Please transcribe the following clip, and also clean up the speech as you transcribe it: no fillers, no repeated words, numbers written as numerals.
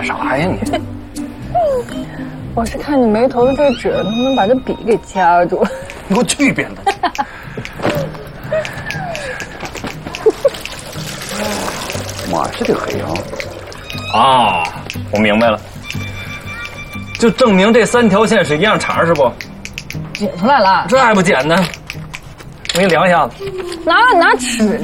啥呀你？ 我是看你眉头的这纸能不能把这笔给掐住。 你给我去一边的！妈，这得黑啊！ 啊，我明白了，就证明这3条线是一样长是不？ 解出来了， 这还不简单？我给你量一下子。 拿尺